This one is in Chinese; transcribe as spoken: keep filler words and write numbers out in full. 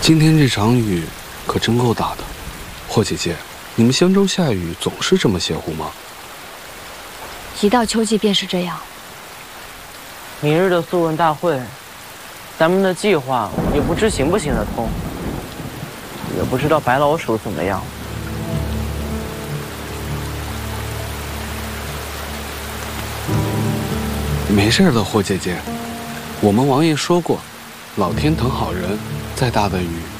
今天这场雨可真够大的，霍姐姐，你们襄州下雨总是这么邪乎吗？ 一到秋季便是这样。 明日的素问大会，咱们的计划也不知行不行得通，也不知道白老鼠怎么样。 没事的，霍姐姐，我们王爷说过，老天疼好人，再大的雨